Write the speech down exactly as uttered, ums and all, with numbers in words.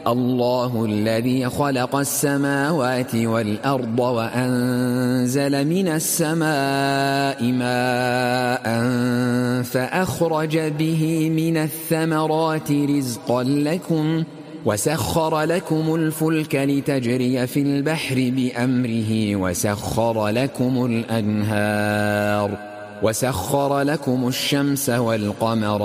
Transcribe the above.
الله الذي خلق السماوات والأرض وأنزل من السماء ماء فأخرج به من الثمرات رزقا لكم وسخر لكم الفلك لتجري في البحر بأمره وسخر لكم الأنهار وسخر لكم الشمس والقمر